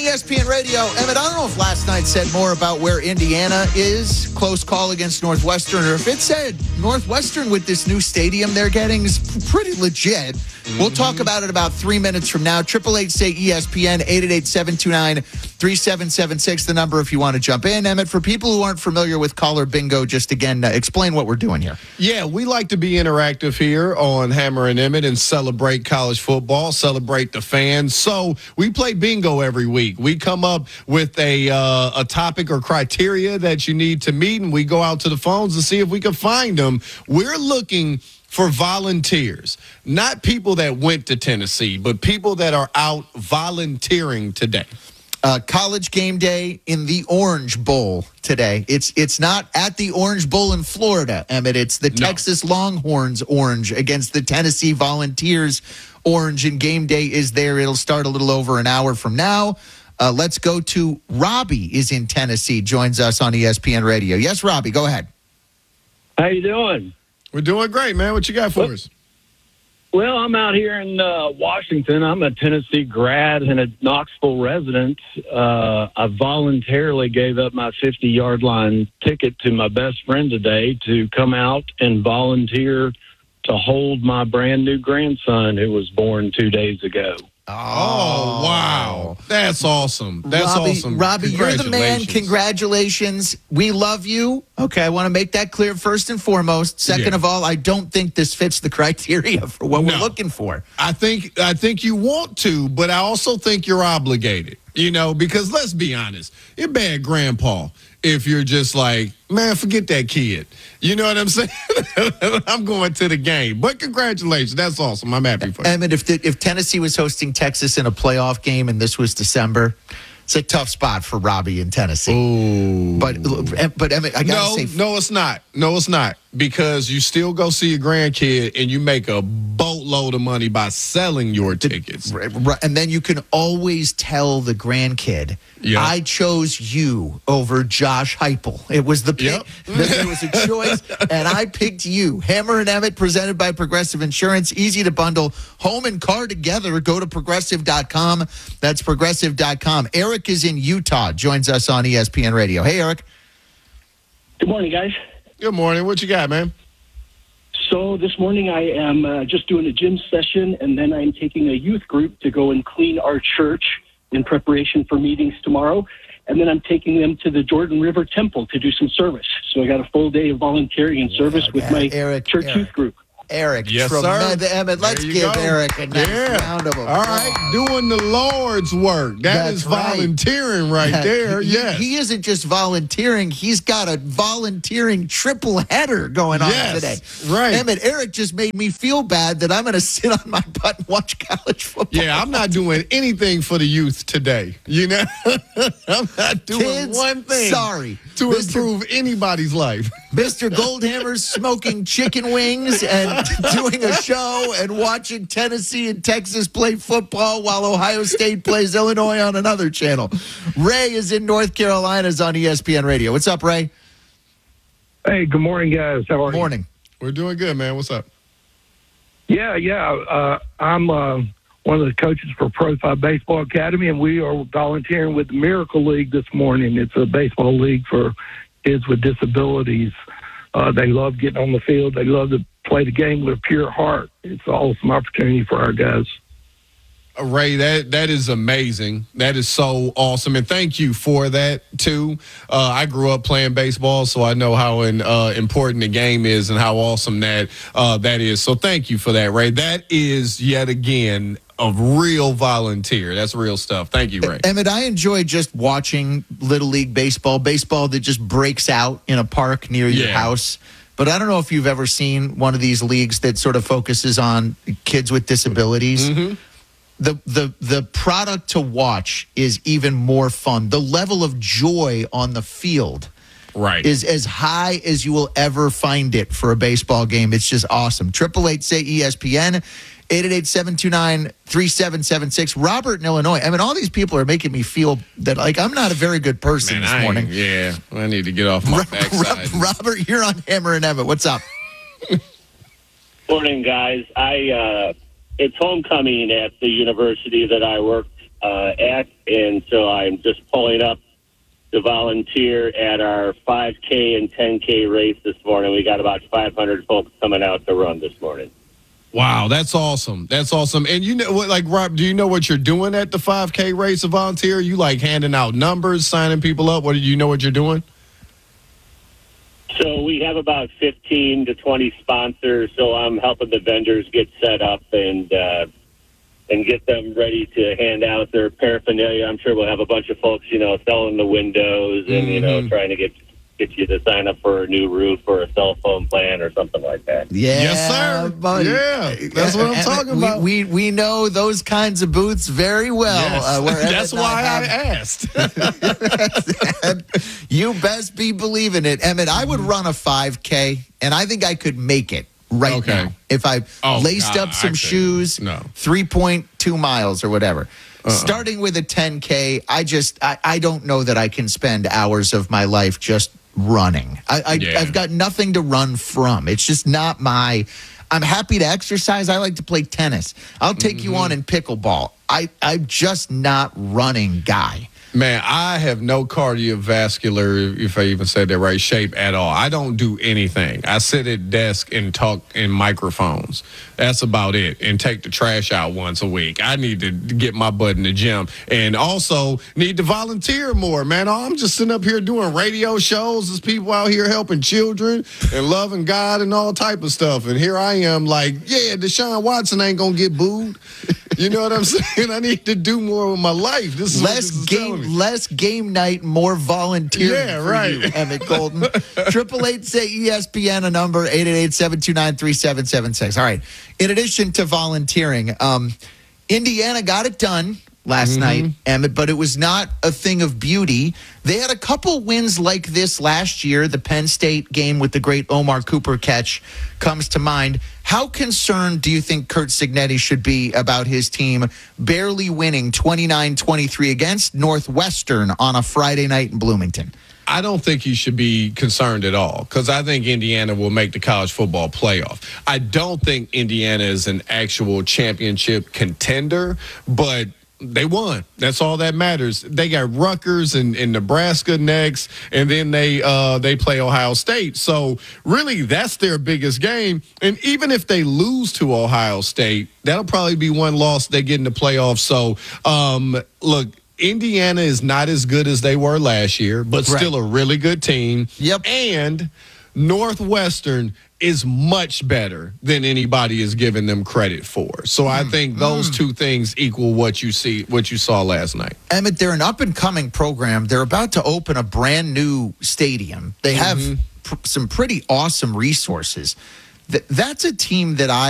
ESPN Radio. Emmett, I don't know if last night said more about where Indiana is, close call against Northwestern, or if it said Northwestern with this new stadium they're getting is pretty legit. We'll talk about it about 3 minutes from now. 888-SAY-ESPN, 888-729-3776, the number if you want to jump in. Emmett, for people who aren't familiar with Caller Bingo, just again, explain what we're doing here. Yeah, we like to be interactive here on Hammer and Emmett and celebrate college football, celebrate the fans. So we play bingo every week. We come up with a topic or criteria that you need to meet, and we go out to the phones to see if we can find them. We're looking for volunteers, not people that went to Tennessee, but people that are out volunteering today. College game day in the Orange Bowl today. It's not at the Orange Bowl in Florida, Emmett. It's the Texas Longhorns Orange against the Tennessee Volunteers Orange, and game day is there. It'll start a little over an hour from now. Let's go to Robbie is in Tennessee, joins us on ESPN Radio. Yes, Robbie, go ahead. How you doing? We're doing great, man. What you got for us? Well, I'm out here in Washington. I'm a Tennessee grad and a Knoxville resident. I voluntarily gave up my 50-yard line ticket to my best friend today to come out and volunteer to hold my brand new grandson who was born 2 days ago. Oh, wow. That's awesome. That's awesome. Robbie, you're the man. Congratulations. We love you. Okay, I want to make that clear first and foremost. Second of all, I don't think this fits the criteria for what we're looking for. I think you want to, but I also think you're obligated, because let's be honest, you're bad grandpa if you're just like, man, forget that kid. You know what I'm saying? I'm going to the game. But congratulations. That's awesome. I'm happy for you. Emmett, if Tennessee was hosting Texas in a playoff game and this was December, it's a tough spot for Robbie in Tennessee. Ooh. But Emmett, I got to say. No, it's not. No, it's not. Because you still go see your grandkid and you make a boatload of money by selling your tickets. And then you can always tell the grandkid, I chose you over Josh Heupel. It was the pick. There was a choice, and I picked you. Hammer and Emmett, presented by Progressive Insurance. Easy to bundle home and car together. Go to Progressive.com. That's Progressive.com. Eric is in Utah, joins us on ESPN Radio. Hey, Eric. Good morning, guys. Good morning. What you got, man? So this morning I am just doing a gym session, and then I'm taking a youth group to go and clean our church in preparation for meetings tomorrow. And then I'm taking them to the Jordan River Temple to do some service. So I got a full day of volunteering and service with my church youth group. Eric, yes, sir. Emmett, let's give Eric a nice round of applause. All right, doing the Lord's work. That's volunteering right there. Yes. He isn't just volunteering. He's got a volunteering triple header going on today. Right. Emmett, Eric just made me feel bad that I'm going to sit on my butt and watch college football. Yeah, I'm not doing anything for the youth today. I'm not doing one thing. Sorry. To improve anybody's life. Mr. Goldhammer's smoking chicken wings and doing a show and watching Tennessee and Texas play football while Ohio State plays Illinois on another channel. Ray is in North Carolina, is on ESPN Radio. What's up, Ray? Hey, good morning, guys. How are you? Morning. We're doing good, man. What's up? I'm one of the coaches for Pro 5 Baseball Academy, and we are volunteering with the Miracle League this morning. It's a baseball league for kids with disabilities. They love getting on the field. They love to play the game with a pure heart. It's an awesome opportunity for our guys. Ray, that is amazing. That is so awesome, and thank you for that too. I grew up playing baseball, so I know how important the game is and how awesome that is. So thank you for that, Ray. That is yet again a real volunteer. That's real stuff. Thank you, Ray. Emmett, I enjoy just watching Little League baseball that just breaks out in a park near your house. But I don't know if you've ever seen one of these leagues that sort of focuses on kids with disabilities. Mm-hmm. The product to watch is even more fun. The level of joy on the field is as high as you will ever find it for a baseball game. It's just awesome. 888-SAY-ESPN, 888-729-3776. Robert in Illinois. I mean, all these people are making me feel that, like, I'm not a very good person this morning. I need to get off my backside. Robert, you're on Hammer and Emmett. What's up? Morning, guys. It's homecoming at the university that I work and so I'm just pulling up to volunteer at our 5K and 10K race this morning. We got about 500 folks coming out to run this morning. Wow, that's awesome. That's awesome. And you know what, like, Rob, do you know what you're doing at the 5K race of volunteer? You like handing out numbers, signing people up? What do you know what you're doing? So we have about 15 to 20 sponsors. So I'm helping the vendors get set up and get them ready to hand out their paraphernalia. I'm sure we'll have a bunch of folks, selling the windows and, trying to get you to sign up for a new roof or a cell phone plan or something like that. Yeah, Yes, sir. buddy. Yeah, that's what I'm talking about. We know those kinds of booths very well. Yes. That's why I asked. You best be believing it, Emmett. I would run a 5K, and I think I could make it right now if I laced up some shoes. 3.2 miles or whatever. Starting with a 10K, I don't know that I can spend hours of my life just running. I've got nothing to run from. It's just not my. I'm happy to exercise. I like to play tennis. I'll take you on in pickleball. I'm just not running guy. Man, I have no cardiovascular, if I even said that right, shape at all. I don't do anything. I sit at desk and talk in microphones. That's about it. And take the trash out once a week. I need to get my butt in the gym. And also need to volunteer more, man. I'm just sitting up here doing radio shows. There's people out here helping children and loving God and all type of stuff. And here I am like, yeah, Deshaun Watson ain't going to get booed. You know what I'm saying? I need to do more with my life. This is less game night, more volunteering for you, Emmett Golden. 888-ESPN, a number, 888-729-3776. All right. In addition to volunteering, Indiana got it done last night, Emmett, but it was not a thing of beauty. They had a couple wins like this last year. The Penn State game with the great Omar Cooper catch comes to mind. How concerned do you think Curt Cignetti should be about his team barely winning 29-23 against Northwestern on a Friday night in Bloomington? I don't think he should be concerned at all because I think Indiana will make the college football playoff. I don't think Indiana is an actual championship contender, but they won. That's all that matters. They got Rutgers and Nebraska next, and then they play Ohio State. So really, that's their biggest game. And even if they lose to Ohio State, that'll probably be one loss they get in the playoffs. So look, Indiana is not as good as they were last year, but still a really good team. Yep. And Northwestern is much better than anybody is giving them credit for. So I think those two things equal what you saw last night. Emmett, they're an up-and-coming program. They're about to open a brand-new stadium. They have some pretty awesome resources. That's a team that